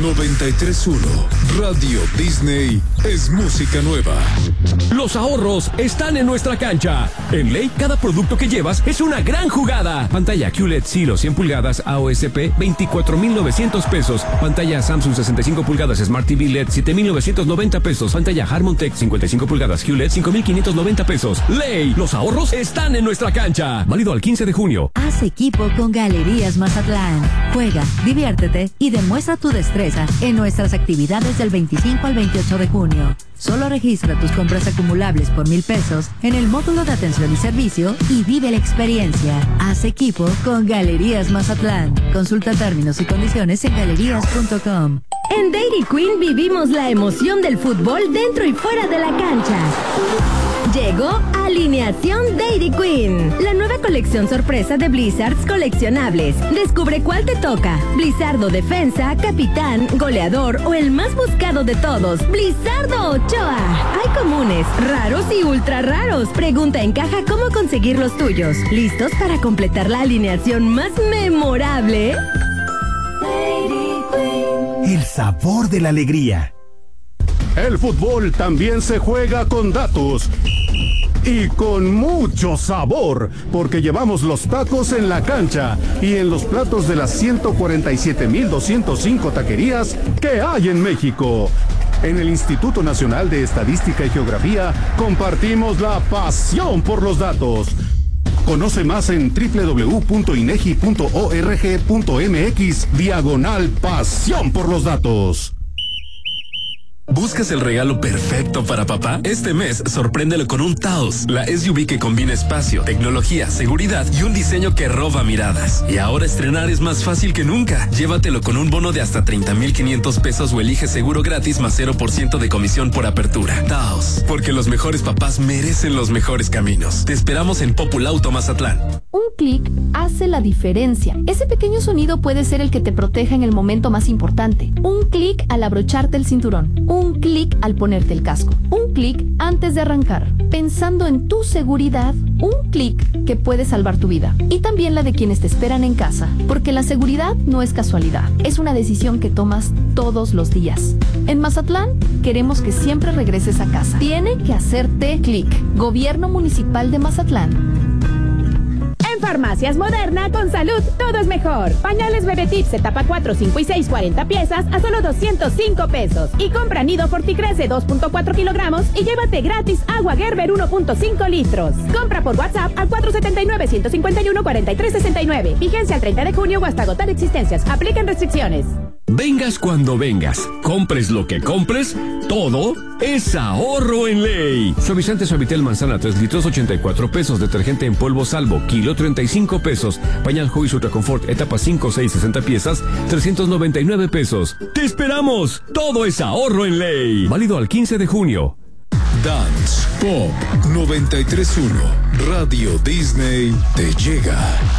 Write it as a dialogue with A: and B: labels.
A: 93.1 Radio Disney es música nueva.
B: Los ahorros están en nuestra cancha. En Ley, cada producto que llevas es una gran jugada. Pantalla QLED Silo 100 pulgadas AOSP, 24,900 pesos. Pantalla Samsung 65 pulgadas Smart TV LED, 7,990 pesos. Pantalla Harmon Tech 55 pulgadas QLED, 5,590 pesos. Ley, los ahorros están en nuestra cancha. Válido al 15 de junio.
C: Haz equipo con Galerías Mazatlán. Juega, diviértete y demuestra tu destreza en nuestras actividades del 25 al 28 de junio. Solo registra tus compras acumulables por 1,000 pesos en el módulo de atención y servicio y vive la experiencia. Haz equipo con Galerías Mazatlán. Consulta términos y condiciones en galerías.com.
D: En Dairy Queen vivimos la emoción del fútbol dentro y fuera de la cancha. Llegó Alineación Dairy Queen, la nueva colección sorpresa de Blizzards coleccionables. Descubre cuál te toca: Blizzardo Defensa, Capitán, Goleador o el más buscado de todos, Blizzardo Ochoa. Hay comunes, raros y ultra raros. Pregunta en caja cómo conseguir los tuyos. ¿Listos para completar la alineación más memorable?
E: Dairy Queen.
F: El sabor de la alegría.
G: El fútbol también se juega con datos y con mucho sabor, porque llevamos los tacos en la cancha y en los platos de las 147,205 taquerías que hay en México. En el Instituto Nacional de Estadística y Geografía compartimos la pasión por los datos. Conoce más en www.inegi.org.mx/pasión por los datos.
H: ¿Buscas el regalo perfecto para papá? Este mes, sorpréndelo con un Taos, la SUV que combina espacio, tecnología, seguridad y un diseño que roba miradas. Y ahora estrenar es más fácil que nunca. Llévatelo con un bono de hasta 30,500 pesos o elige seguro gratis más 0% de comisión por apertura. Taos, porque los mejores papás merecen los mejores caminos. Te esperamos en Populauto Mazatlán.
I: Un clic hace la diferencia. Ese pequeño sonido puede ser el que te proteja en el momento más importante. Un clic al abrocharte el cinturón. Un clic al ponerte el casco. Un clic antes de arrancar. Pensando en tu seguridad, un clic que puede salvar tu vida. Y también la de quienes te esperan en casa. Porque la seguridad no es casualidad. Es una decisión que tomas todos los días. En Mazatlán, queremos que siempre regreses a casa. Tiene que hacerte clic. Gobierno Municipal de Mazatlán.
J: En Farmacias Moderna, con salud, todo es mejor. Pañales Bebé Tips, etapa 4, 5 y 6, 40 piezas a solo 205 pesos. Y compra Nido Forticrece 2.4 kilogramos y llévate gratis agua Gerber 1.5 litros. Compra por WhatsApp al 479-151-4369. Vigencia al 30 de junio o hasta agotar existencias. Aplican restricciones.
B: Vengas cuando vengas, compres lo que compres, todo es ahorro en Ley. Suavizante Suavitel manzana 3 litros 84 pesos. Detergente en polvo Salvo, kilo 35 pesos. Pañal Huggies Ultra Confort, etapa 5, 6, 60 piezas, 399 pesos. ¡Te esperamos! Todo es ahorro en Ley. Válido al 15 de junio.
A: Dance Pop 93.1 Radio Disney te llega.